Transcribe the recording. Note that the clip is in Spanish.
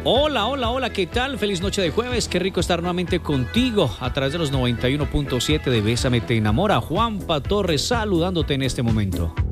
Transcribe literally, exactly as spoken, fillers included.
Hola, hola, hola, ¿qué tal? Feliz noche de jueves, qué rico estar nuevamente contigo a través de los noventa y uno punto siete de Bésame Te Enamora. Juanpa Torres saludándote en este momento.